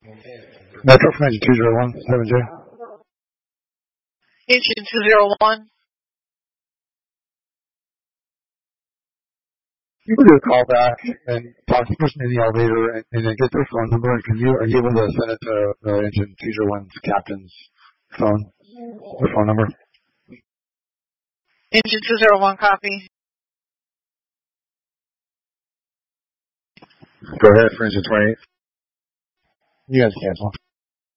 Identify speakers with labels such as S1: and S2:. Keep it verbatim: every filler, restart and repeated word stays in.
S1: Metro for engine two zero one, seven J.
S2: Engine two zero one.
S1: You can do a call back and talk to the person in the elevator and, and then get their phone number. And can you, are you able to send it to the engine two zero one's captain's phone, their phone number?
S2: Engine two zero one, copy.
S1: Go ahead for engine twenty-eight. You guys cancel.